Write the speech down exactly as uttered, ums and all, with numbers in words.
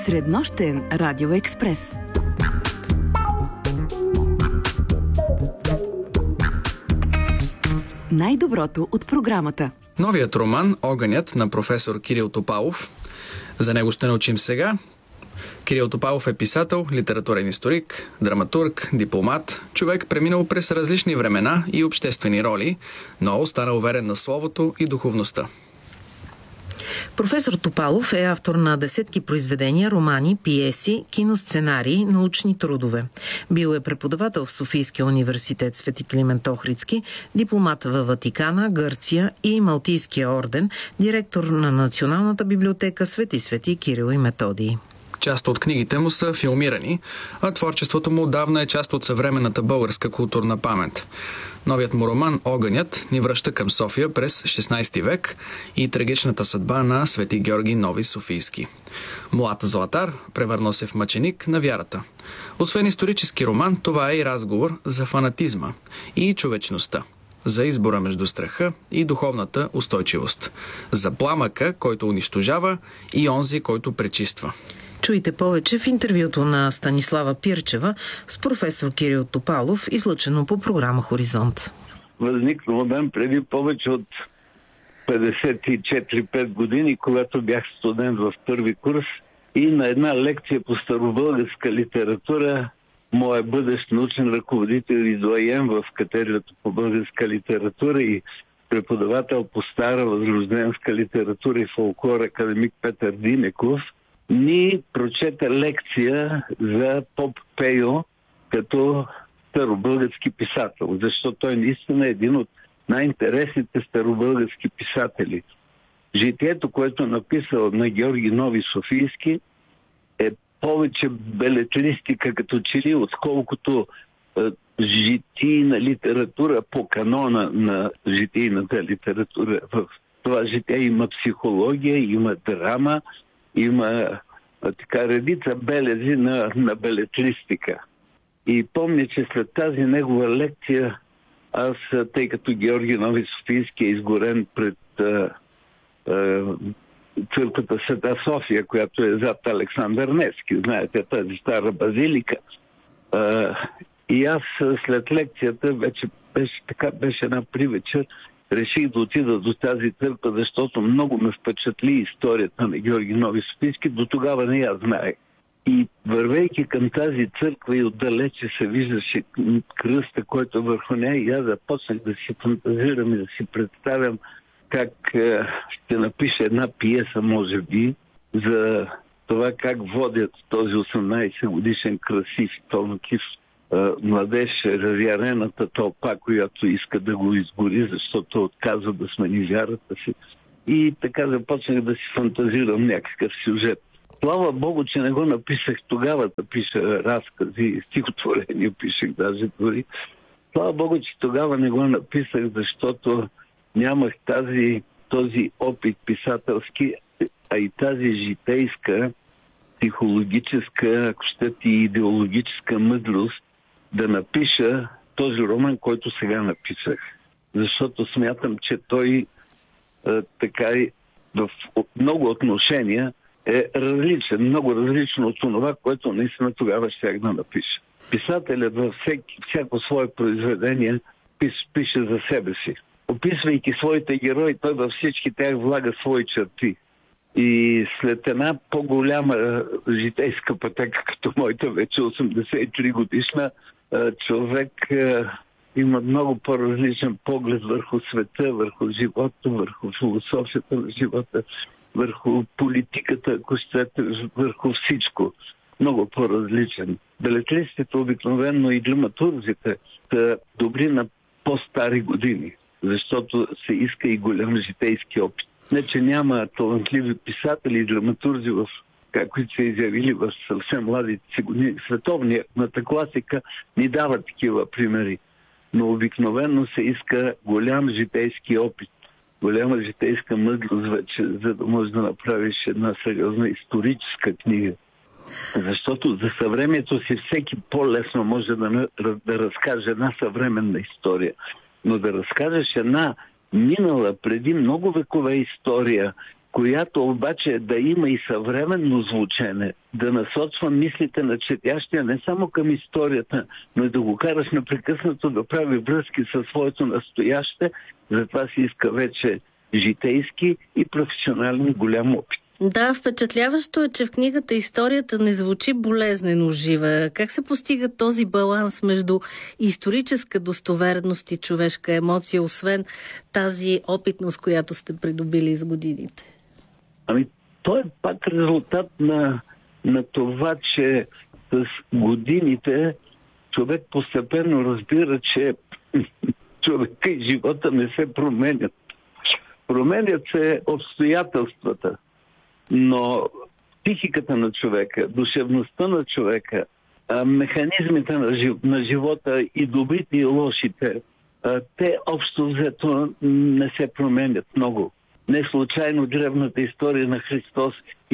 Среднощен радиоекспрес. Най-доброто от програмата. Новият роман "Огънят" на професор Кирил Топалов. За него ще научим сега. Кирил Топалов е писател, литературен историк, драматург, дипломат, човек преминал през различни времена и обществени роли, но остана уверен на словото и духовността. Професор Топалов е автор на десетки произведения, романи, пиеси, киносценарии, научни трудове. Бил е преподавател в Софийския университет Свети Климент Охридски, дипломат във Ватикана, Гърция и Малтийския орден, директор на Националната библиотека Свети Свети Кирил и Методий. Част от книгите му са филмирани, а творчеството му отдавна е част от съвременната българска културна памет. Новият му роман "Огънят" ни връща към София през шестнайсети век и трагичната съдба на Свети Георги Нови Софийски. Млад златар превърна се в мъченик на вярата. Освен исторически роман, това е и разговор за фанатизма и човечността, за избора между страха и духовната устойчивост, за пламъка, който унищожава, и онзи, който пречиства. Чуйте повече в интервюто на Станислава Пирчева с професор Кирил Топалов, излъчено по програма "Хоризонт". Възникнал мен преди повече от петдесет и четири-пет години, когато бях студент в първи курс, и на една лекция по старобългарска литература моят бъдещ научен ръководител и доайен в катедрата по българска литература и преподавател по стара възрожденска литература и фолклор академик Петър Динеков ни прочета лекция за Поп Пейо като старобългарски писател, защото той наистина е един от най-интересните старобългарски писатели. Житието, което е написал на Георги Нови Софийски, е повече белетристика като че ли, отколкото е, житийна литература по канона на житийната литература. В това житие има психология, има драма, има а, така редица белези на, на белетристика. И помня, че след тази негова лекция, аз, тъй като Георги Нови Софийски е изгорен пред а, а, църквата Света София, която е зад Александър Невски, знаете, тази стара базилика. А, и аз след лекцията, вече беше, така, беше една привечер, реших да отида до тази църква, защото много ме впечатли историята на Георги Нови Софийски. До тогава не я знаех. И вървейки към тази църква и отдалече се виждаше кръста, който е върху нея, и аз започнах да си фантазирам и да си представям как е, ще напиша една пиеса, може би, за това как водят този осемнайсет годишен красив и тонкив младеж, разярената тълпа, която иска да го изгори, защото отказва да смени вярата си. И така започнах да си фантазирам някакъв сюжет. Слава Богу, че не го написах тогава да пиша разкази, стихотворения пишех даже дори. Слава Богу, че тогава не го написах, защото нямах тази, този опит писателски, а и тази житейска, психологическа, ако щете, идеологическа мъдрост да напиша този роман, който сега написах. Защото смятам, че той а, така и в много отношения е различен, много различно от това, което наистина тогава щях да напиша. Писателят във всеки, всяко свое произведение пис, пише за себе си. Описвайки своите герои, той във всички тях влага свои черти. И след една по-голяма житейска пътека, като моята вече осемдесет и три годишна, човек има много по-различен поглед върху света, върху живота, върху философията на живота, върху политиката, ако щете, върху всичко. Много по-различен. Белетристите обикновено и драматурзите са добри на по-стари години, защото се иска и голям житейски опит. Не, че няма талантливи писатели и драматурзи, в, които са изявили в съвсем младите си години. Световната класика ни дава такива примери. Но обикновено се иска голям житейски опит, голяма житейска мъдрост вече, за да можеш да направиш една сериозна историческа книга. Защото за съвремието си всеки по-лесно може да, да разкаже една съвременна история. Но да разкажеш една минала преди много векове история която обаче да има и съвременно звучене, да насочва мислите на четящия не само към историята, но и да го караш непрекъснато да прави връзки със своето настояще, затова си иска вече житейски и професионален голям опит. Да, впечатляващо е, че в книгата историята не звучи болезнено жива. Как се постига този баланс между историческа достоверност и човешка емоция, освен тази опитност, която сте придобили с годините? Ами, то е пак резултат на, на това, че с годините човек постепенно разбира, че човека и живота не се променят. Променят се обстоятелствата, но психиката на човека, душевността на човека, механизмите на, жив... на живота и добрите и лошите, те общо взето не се променят много. Не случайно древната история на Христос